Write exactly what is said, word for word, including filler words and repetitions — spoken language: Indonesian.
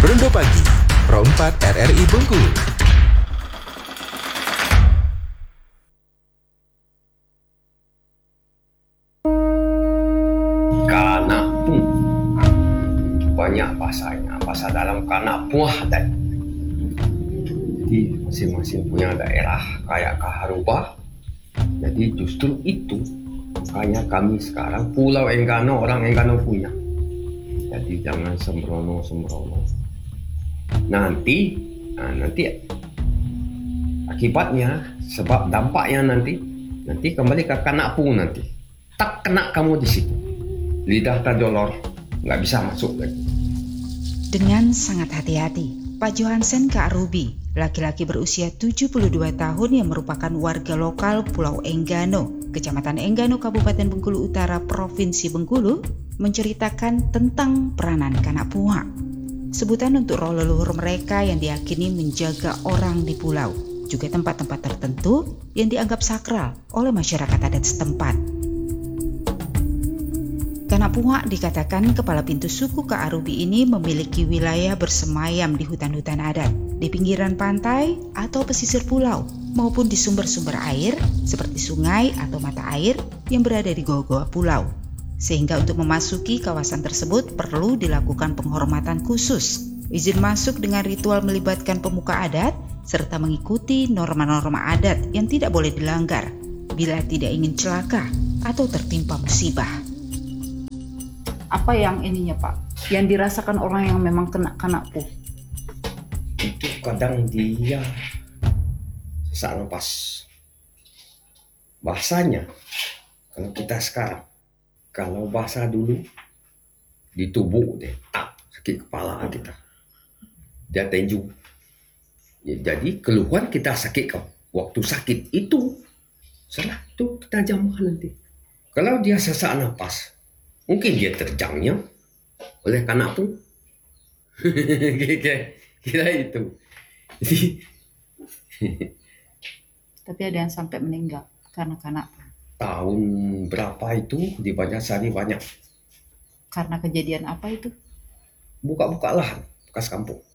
Rondo Pagi, Pro empat R R I Bengkulu. Kanapung, banyak bahasanya, bahasa dalam Kanapung dan jadi masing-masing punya daerah kayak Kaharubah. Jadi justru itu makanya kami sekarang Pulau Enggano orang Enggano punya. Jadi jangan sembrono-sembrono. Nanti, nah nanti akibatnya, sebab dampaknya nanti, nanti kembali ke Kanapung nanti. Tak kena kamu di situ. Lidah terjolor, nggak bisa masuk lagi. Dengan sangat hati-hati, Pak Johansen Kaarubi, laki-laki berusia tujuh puluh dua tahun yang merupakan warga lokal Pulau Enggano, Kecamatan Enggano, Kabupaten Bengkulu Utara, Provinsi Bengkulu, menceritakan tentang peranan Kanapuha, sebutan untuk roh leluhur mereka yang diyakini menjaga orang di pulau, juga tempat-tempat tertentu yang dianggap sakral oleh masyarakat adat setempat. Kanapuha dikatakan kepala pintu suku Kaarubi ini memiliki wilayah bersemayam di hutan-hutan adat, di pinggiran pantai atau pesisir pulau, maupun di sumber-sumber air seperti sungai atau mata air yang berada di goa-goa pulau. Sehingga untuk memasuki kawasan tersebut perlu dilakukan penghormatan khusus, izin masuk dengan ritual melibatkan pemuka adat, serta mengikuti norma-norma adat yang tidak boleh dilanggar bila tidak ingin celaka atau tertimpa musibah. Apa yang ininya Pak, yang dirasakan orang yang memang kena Kanapuh? Itu kadang dia sesak nafas. Bahasanya, kalau kita sekarang, kalau bahasa dulu, ditubuk deh, tak sakit kepala kita. Dia tenju. Ya, jadi keluhan kita sakit kau. Waktu sakit itu, salah itu kita jamah nanti. Kalau dia sesak nafas, mungkin dia terjangnya oleh Kanapuh. Kira itu. Tapi ada yang sampai meninggal karena Kanapuh. Tahun berapa itu di Banjarsari banyak. Karena kejadian apa itu? Buka-buka lahan bekas kampung.